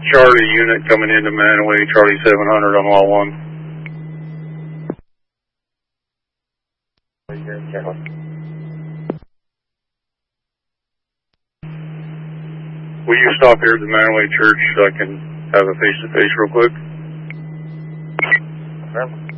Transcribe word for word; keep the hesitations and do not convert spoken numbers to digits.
Charlie unit coming into Manaway, Charlie seven hundred on wall one. Will you stop here at the Manaway Church so I can have a face-to-face real quick? Okay.